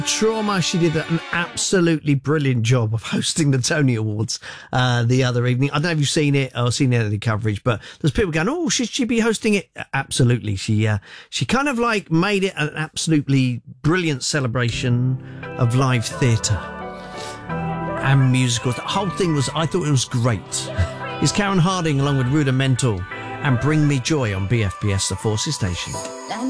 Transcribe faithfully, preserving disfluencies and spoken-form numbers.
Trauma, she did an absolutely brilliant job of hosting the Tony Awards uh, the other evening. I don't know if you've seen it or seen any of the coverage, but there's people going, oh, should she be hosting it? Absolutely. She uh, she kind of like made it an absolutely brilliant celebration of live theatre and musicals. The whole thing was, I thought it was great. It's Karen Harding along with Rudimental and Bring Me Joy on B F B S, the Forces Station.